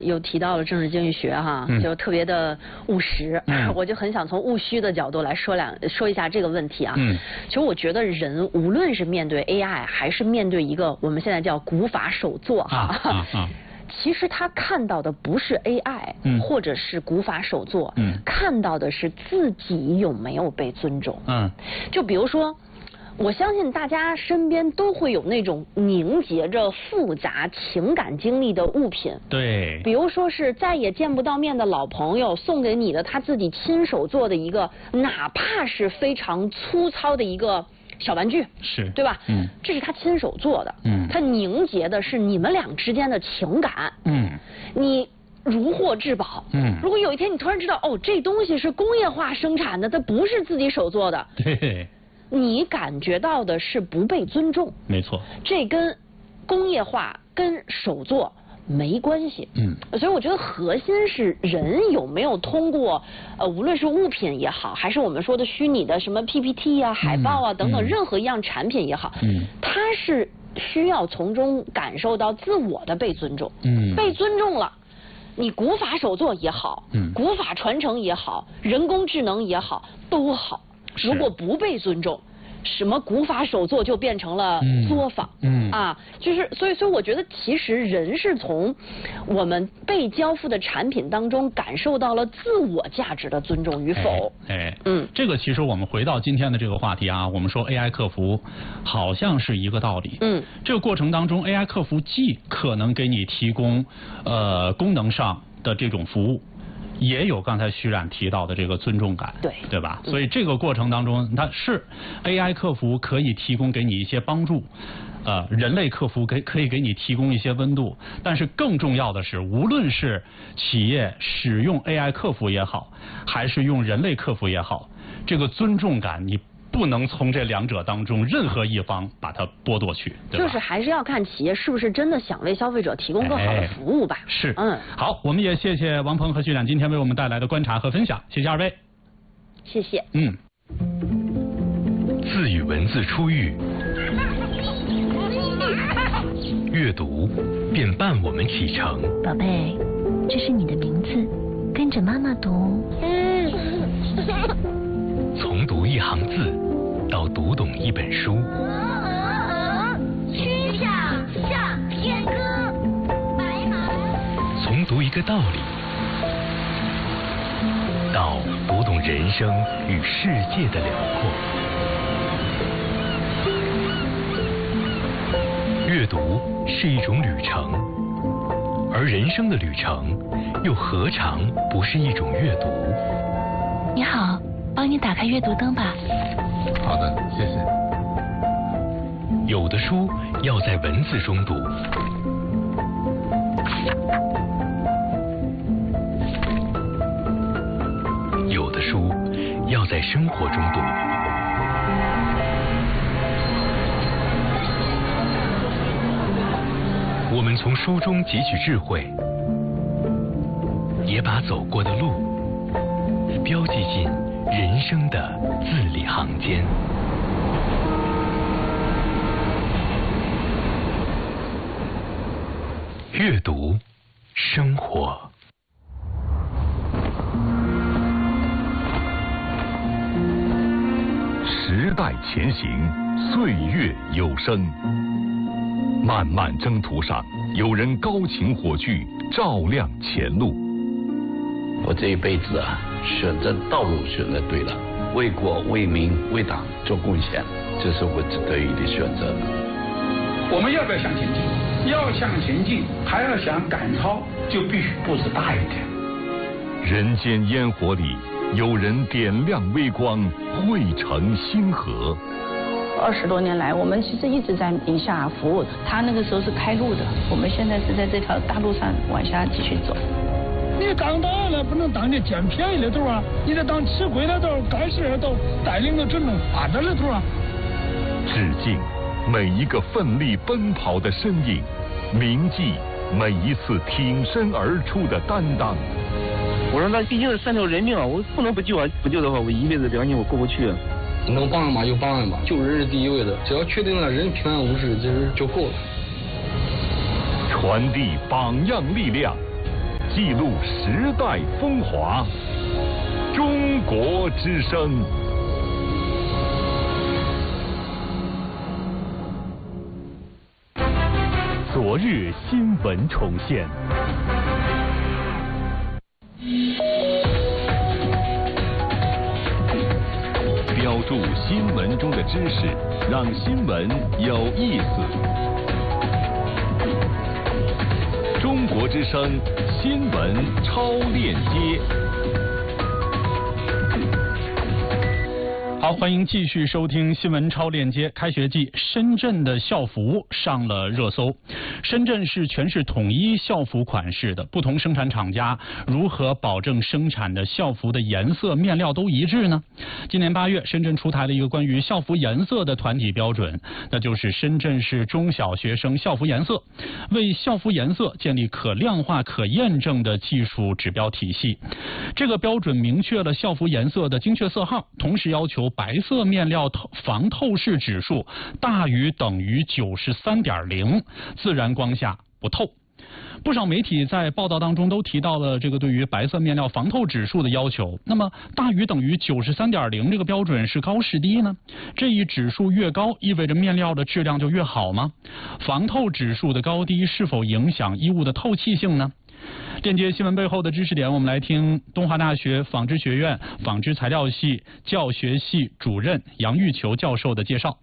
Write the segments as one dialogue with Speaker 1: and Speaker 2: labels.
Speaker 1: 又提到了政治经济学哈，就特别的务实，我就很想从务虚的角度来说一下这个问题啊。其实我觉得人无论是面对 AI 还是面对一个我们现在叫古法首作哈。其实他看到的不是 AI，或者是古法首作，看到的是自己有没有被尊重。就比如说，我相信大家身边都会有那种凝结着复杂情感经历的物品。对。比如说是再也见不到面的老朋友送给你的他自己亲手做的一个，哪怕是非常粗糙的一个小玩具，是对吧？这是他亲手做的，他凝结的是你们俩之间的情感，你如获至宝，如果有一天你突然知道，哦，这东西是工业化生产的，它不是自己手做的，对，你感觉到的是不被尊重，没错，这跟工业化跟手做没关系，所以我觉得核心是人有没有通过无论是物品也好，还是我们说的虚拟的什么 PPT 啊、海报啊等等任何一样产品也好，它是需要从中感受到自我的被尊重，被尊重了，你古法手作也好，古法传承也好，人工智能也好都好，如果不被尊重，什么古法手作就变成了作坊，就是所以我觉得其实人是从我们被交付的产品当中感受到了自我价值的尊重与否。这个其实我们回到今天的这个话题啊，我们说 AI 客服好像是一个道理。这个过程当中 AI 客服既可能给你提供功能上的这种服务，也有刚才徐冉提到的这个尊重感，对吧？所以这个过程当中，它是 AI 客服可以提供给你一些帮助，人类客服可以给你提供一些温度，但是更重要的是，无论是企业使用 AI 客服也好，还是用人类客服也好，这个尊重感你不能从这两者当中任何一方把它剥夺去，对吧？就是还是要看企业是不是真的想为消费者提供更好的服务吧。是，好，我们也谢谢王鹏和徐冉今天为我们带来的观察和分享，谢谢二位。谢谢。
Speaker 2: 字与文字初遇，阅读便伴我们启程。
Speaker 3: 宝贝，这是你的名字，跟着妈妈读。
Speaker 2: 从读一行字到读懂一本书，
Speaker 4: 曲项向天歌，白马。
Speaker 2: 从读一个道理到读懂人生与世界的辽阔。阅读是一种旅程，而人生的旅程又何尝不是一种阅读？
Speaker 3: 你好，帮你打开阅读灯吧。
Speaker 5: 好的，谢谢。
Speaker 2: 有的书要在文字中读，有的书要在生活中读。我们从书中汲取智慧，也把走过的路标记进人生的字里行间。阅读，生活。
Speaker 6: 时代前行，岁月有声。漫漫征途上，有人高擎火炬，照亮前路。
Speaker 7: 我这一辈子啊，选择道路选择对了，为国为民为党做贡献，这是我得意的选择。
Speaker 8: 我们要不要向前进？要向前进，还要想赶超，就必须步子大一点。
Speaker 6: 人间烟火里，有人点亮微光，汇成星河。
Speaker 9: 20多年来，我们其实一直在宁夏服务。他那个时候是开路的，我们现在是在这条大路上往下继续走。
Speaker 10: 你当导演了，不能当你捡便宜的头啊！你得当吃亏的头，干事的头，带领着整种发展的头啊！
Speaker 6: 致敬每一个奋力奔跑的身影，铭记每一次挺身而出的担当。
Speaker 11: 我说那毕竟是3条人命啊，我不能不救啊！不救的话，我一辈子良心我过不去。
Speaker 12: 能帮人嘛就帮人吧，救人是第一位的，只要确定了人平安无事，其实就够了。
Speaker 6: 传递榜样力量， 记录时代风华。中国之声。昨日新闻重现。标注新闻中的知识，让新闻有意思。中国之声新闻超链接。
Speaker 13: 好，欢迎继续收听新闻超链接。开学季，深圳的校服上了热搜。深圳是全市统一校服款式的，不同生产厂家如何保证生产的校服的颜色、面料都一致呢？今年8月，深圳出台了一个关于校服颜色的团体标准，那就是深圳市中小学生校服颜色，为校服颜色建立可量化、可验证的技术指标体系。这个标准明确了校服颜色的精确色号，同时要求白色面料防透视指数大于等于93.0，自然光下不透。不少媒体在报道当中都提到了这个对于白色面料防透指数的要求。那么大于等于93.0这个标准是高是低呢？这一指数越高，意味着面料的质量就越好吗？防透指数的高低是否影响衣物的透气性呢？链接新闻背后的知识点，我们来听东华大学纺织学院纺织材料系教学系主任杨玉球教授的介绍。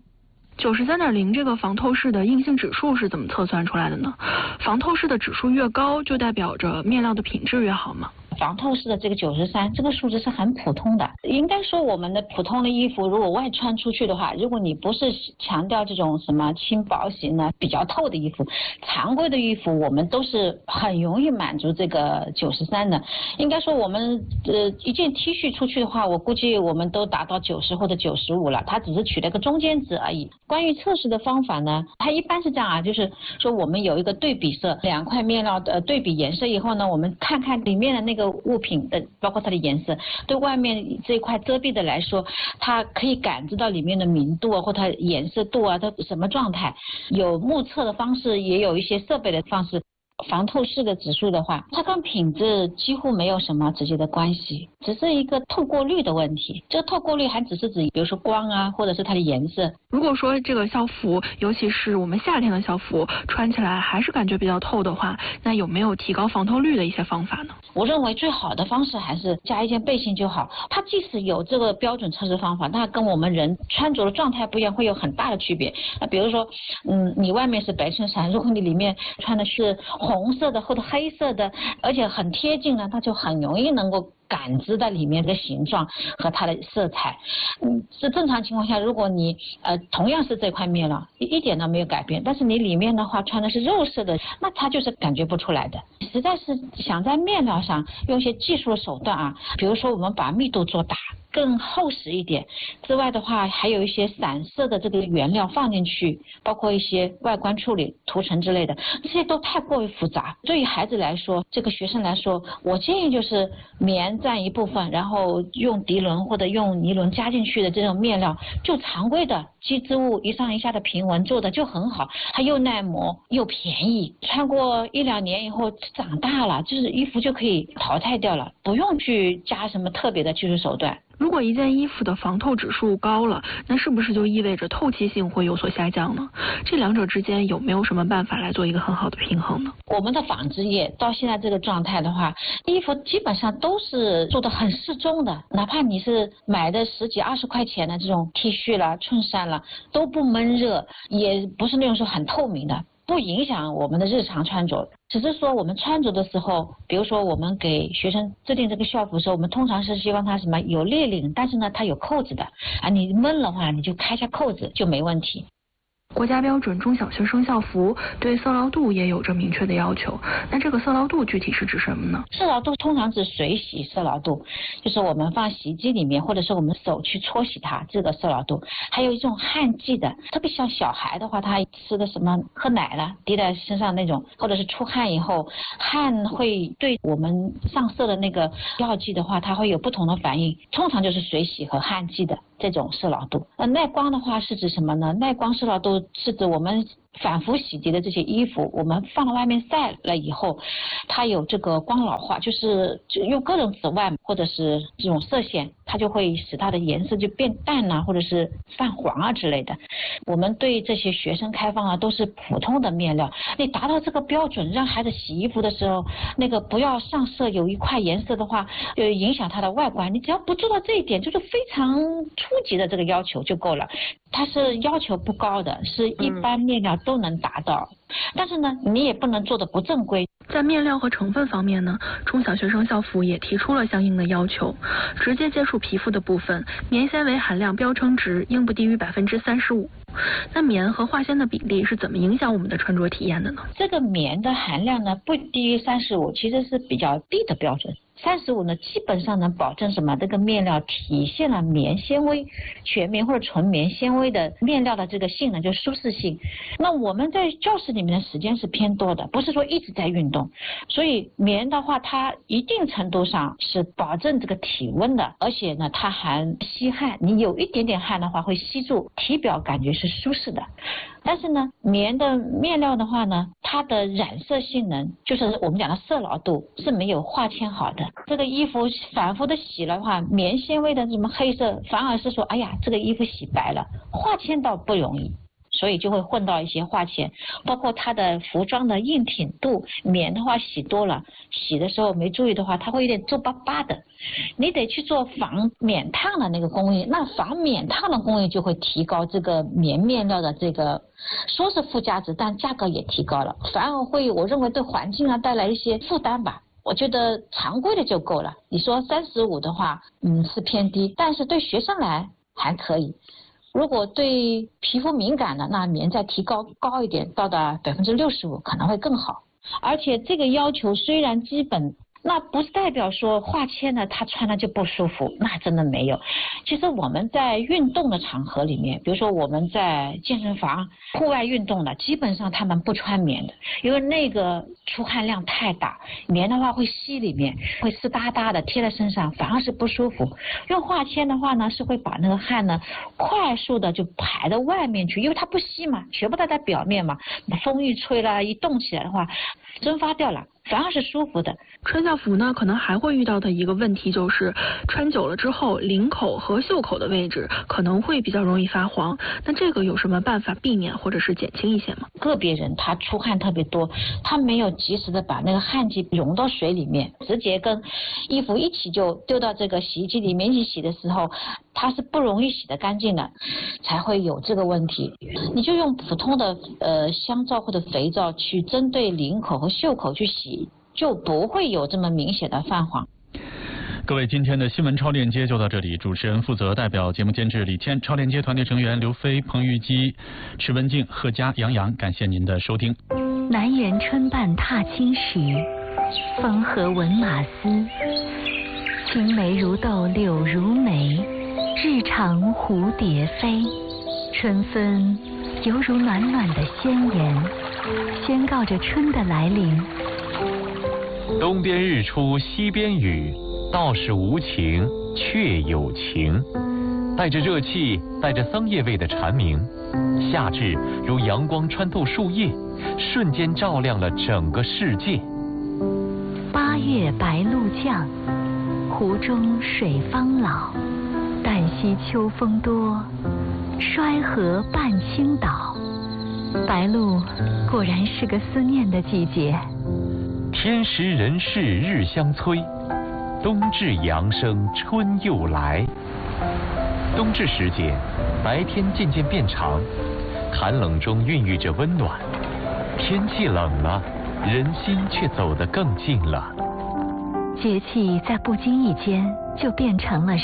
Speaker 14: 93.0这个防透视的硬性指数是怎么测算出来的呢？防透视的指数越高，就代表着面料的品质越好吗？
Speaker 15: 防透视的这个93，这个数字是很普通的。应该说我们的普通的衣服，如果外穿出去的话，如果你不是强调这种什么轻薄型的比较透的衣服，常规的衣服我们都是很容易满足这个93的。应该说我们一件 T 恤出去的话，我估计我们都达到90或者95了，它只是取了个中间值而已。关于测试的方法呢，它一般是这样啊，就是说我们有一个对比色，两块面料的对比颜色以后呢，我们看看里面的那个物品的包括它的颜色，对外面这一块遮蔽的来说，它可以感知到里面的明度啊或它颜色度啊它什么状态。有目测的方式，也有一些设备的方式。防透视的指数的话，它跟品质几乎没有什么直接的关系，只是一个透过率的问题。这个透过率还只是指比如说光啊或者是它的颜色。
Speaker 14: 如果说这个校服，尤其是我们夏天的校服，穿起来还是感觉比较透的话，那有没有提高防透率的一些方法呢？
Speaker 15: 我认为最好的方式还是加一件背心就好。它即使有这个标准测试方法，那跟我们人穿着的状态不一样，会有很大的区别。那比如说你外面是白衬衫，如果你里面穿的是红色的或者黑色的，而且很贴近呢，它就很容易能够感知到里面的形状和它的色彩。是正常情况下，如果你同样是这块面料一点都没有改变，但是你里面的话穿的是肉色的，那它就是感觉不出来的。实在是想在面料上用一些技术的手段啊，比如说我们把密度做大更厚实一点之外的话，还有一些散色的这个原料放进去，包括一些外观处理涂层之类的，这些都太过于复杂。对于孩子来说，这个学生来说，我建议就是棉占一部分，然后用涤纶或者用尼龙加进去的这种面料，就常规的机织物一上一下的平纹做的就很好，它又耐磨又便宜，穿过1-2年以后长大了，就是衣服就可以淘汰掉了，不用去加什么特别的技术手段。
Speaker 14: 如果一件衣服的防透指数高了，那是不是就意味着透气性会有所下降呢？这两者之间有没有什么办法来做一个很好的平衡呢？
Speaker 15: 我们的纺织业到现在这个状态的话，衣服基本上都是做的很适中的，哪怕你是买的10几20块钱的这种 T 恤啦、衬衫啦，都不闷热，也不是那种说很透明的，不影响我们的日常穿着。只是说我们穿着的时候，比如说我们给学生制定这个校服的时候，我们通常是希望它什么有立领，但是呢它有扣子的啊，你闷的话你就开下扣子就没问题。
Speaker 14: 国家标准中小学生校服对色牢度也有着明确的要求，那这个色牢度具体是指什么呢？
Speaker 15: 色牢度通常指水洗色牢度，就是我们放洗衣机里面，或者是我们手去搓洗它，这个色牢度。还有一种汗剂的，特别像小孩的话，他吃的什么喝奶了滴在身上那种，或者是出汗以后，汗会对我们上色的那个药剂的话，它会有不同的反应，通常就是水洗和汗剂的这种色牢度。耐光的话是指什么呢？耐光色牢度是指我们反复洗涤的这些衣服，我们放到外面晒了以后，它有这个光老化，就是用各种紫外或者是这种射线，它就会使它的颜色就变淡啊，或者是泛黄啊之类的。我们对这些学生开放啊，都是普通的面料，你达到这个标准，让孩子洗衣服的时候，那个不要上色有一块颜色的话，影响它的外观。你只要不做到这一点，就是非常初级的这个要求就够了。它是要求不高的，是一般面料都能达到。但是呢，你也不能做的不正规。
Speaker 14: 在面料和成分方面呢，中小学生校服也提出了相应的要求。直接接触皮肤的部分，棉纤维含量标称值应不低于35%。那棉和化纤的比例是怎么影响我们的穿着体验的呢？
Speaker 15: 这个棉的含量呢，不低于35，其实是比较低的标准。35呢，基本上能保证什么？这个面料体现了棉纤维、全棉或者纯棉纤维的面料的这个性能，就是舒适性。那我们在教室里面的时间是偏多的，不是说一直在运动，所以棉的话，它一定程度上是保证这个体温的，而且呢，它还吸汗，你有一点点汗的话会吸住，体表感觉是舒适的。但是呢，棉的面料的话呢，它的染色性能，就是我们讲的色牢度是没有化纤好的。这个衣服反复的洗了的话，棉纤维的什么黑色，反而是说，哎呀，这个衣服洗白了，化纤倒不容易。所以就会混到一些化纤，包括它的服装的硬挺度，棉的话洗多了，洗的时候没注意的话，它会有点皱巴巴的。你得去做防免烫的那个工艺，那防免烫的工艺就会提高这个棉面料的这个说是附加值，但价格也提高了，反而会我认为对环境啊带来一些负担吧。我觉得常规的就够了。你说35的话，是偏低，但是对学生来还可以。如果对皮肤敏感的，那棉再提高一点，到达65%可能会更好。而且这个要求虽然基本，那不是代表说化纤呢他穿了就不舒服，那真的没有。其实我们在运动的场合里面，比如说我们在健身房户外运动的，基本上他们不穿棉的，因为那个出汗量太大，棉的话会吸里面，会湿哒哒的贴在身上，反而是不舒服。用化纤的话呢，是会把那个汗呢快速的就排到外面去，因为它不吸嘛，全部都在表面嘛，风一吹了，一动起来的话蒸发掉了，反而是舒服的。
Speaker 14: 穿校服呢，可能还会遇到的一个问题就是，穿久了之后，领口和袖口的位置可能会比较容易发黄。那这个有什么办法避免或者是减轻一些吗？
Speaker 15: 个别人他出汗特别多，他没有及时的把那个汗剂溶到水里面，直接跟衣服一起就丢到这个洗衣机里面一起洗的时候，它是不容易洗得干净的，才会有这个问题。你就用普通的香皂或者肥皂去针对领口和袖口去洗，就不会有这么明显的泛黄。
Speaker 13: 各位，今天的新闻超链接就到这里。主持人负责代表节目监制李谦，超链接团队成员刘飞、彭玉基、池文静、贺佳、杨洋，感谢您的收听。
Speaker 3: 南园春半踏青时，风和闻马嘶。青梅如豆柳如眉，日长蝴蝶飞。春分犹如暖暖的宣言，宣告着春的来临。
Speaker 2: 东边日出西边雨，道是无晴却有晴。带着热气，带着桑叶味的蝉鸣，夏至如阳光穿透树叶，瞬间照亮了整个世界。
Speaker 3: 8月白露降，湖中水方老。旦夕秋风多，衰河半倾倒。白露果然是个思念的季节。
Speaker 2: 天时人事日相催，冬至阳生春又来。冬至时节，白天渐渐变长，寒冷中孕育着温暖。天气冷了，人心却走得更近了。
Speaker 3: 节气在不经意间就变成了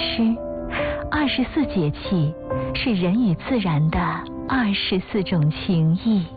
Speaker 3: 诗。24节气是人与自然的24种情谊。